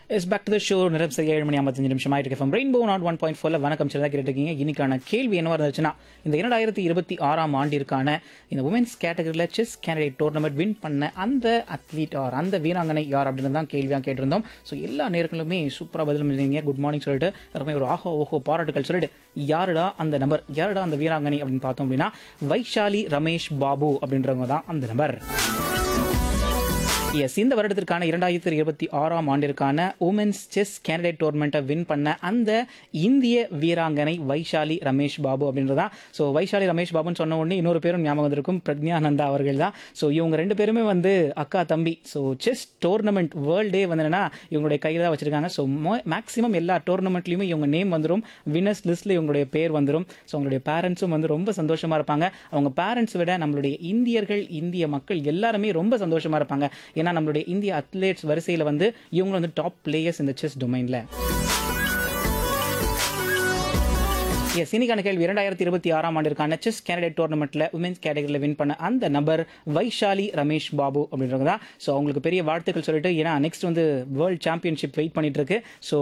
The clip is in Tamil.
Is back to the show. நேரம் சரியா 7:55 ஆயிட்டு FM ரெயின்போ நாட் 1.4 வணக்கம் சிலதாக கேட்டுருக்கீங்க. இன்னைக்கான கேள்வி என்னவா இருந்துச்சுன்னா, இந்த 2026 ஆண்டிற்கான இந்த உமன்ஸ் கேட்டகரியில் செஸ் கேண்டிடேட் டோர்னமெண்ட் வின் பண்ண அந்த அத்லீட் ஆர் அந்த வீராங்கனை யார் அப்படின்னு தான் கேள்வியாக கேட்டிருந்தோம். ஸோ எல்லா நேர்களுமே சூப்பராக பதில் பண்ணிருந்தீங்க. குட் மார்னிங் சொல்லிட்டு எல்லாருமே ஒரு ஆஹோ ஓஹோ பாராட்டுகள் சொல்லிட்டு யாருடா அந்த நம்பர், யாருடா அந்த வீராங்கனை அப்படின்னு பார்த்தோம் அப்படின்னா வைஷாலி ரமேஷ் பாபு அப்படின்றவங்க தான் அந்த நம்பர். எஸ், இந்த வருடத்திற்கான 2026 ஆண்டிற்கான உமன்ஸ் செஸ் கேண்டிடேட் டோர்னமெண்ட்டை வின் பண்ண அந்த இந்திய வீராங்கனை வைஷாலி ரமேஷ் பாபு அப்படின்றதா. ஸோ வைஷாலி ரமேஷ் பாபுன்னு சொன்ன உடனே இன்னொரு பேரும் ஞாபகம் வந்திருக்கும், பிரக்ஞானந்தா அவர்கள் தான். ஸோ இவங்க ரெண்டு பேருமே வந்து அக்கா தம்பி. ஸோ செஸ் டோர்னமெண்ட் வேர்ல்டே வந்து என்னன்னா இவங்களுடைய கையில் தான் வச்சிருக்காங்க. ஸோ மேக்ஸிமம் எல்லா டோர்னமெண்ட்லையுமே இவங்க நேம் வந்துடும், வின்னர்ஸ் லிஸ்ட்டில் இவங்களுடைய பேர் வந்துடும். ஸோ அவங்களுடைய பேரண்ட்ஸும் வந்து ரொம்ப சந்தோஷமாக இருப்பாங்க. அவங்க பேரண்ட்ஸ் விட நம்மளுடைய இந்தியர்கள், இந்திய மக்கள் எல்லாருமே ரொம்ப சந்தோஷமாக இருப்பாங்க. ஏன்னா நம்மளுடைய இந்திய அத்லெட்ஸ் வரிசையில் வந்து இவங்க வந்து டாப் பிளேயர்ஸ் இந்த செஸ் டொமைனில். எஸ், இன்னைக்கான கேள்வி 2026 ஆண்டிற்கான செஸ் கேண்டிடேட் டோர்னமெண்ட்டில் உமன்ஸ் கேட்டகரியில் வின் பண்ண அந்த நபர் வைஷாலி ரமேஷ் பாபு அப்படின்றவங்க தான். ஸோ அவங்களுக்கு பெரிய வாழ்த்துக்கள் சொல்லிட்டு, ஏன்னா நெக்ஸ்ட் வந்து வேர்ல்ட் சாம்பியன்ஷிப் வெயிட் பண்ணிட்டு இருக்கு. ஸோ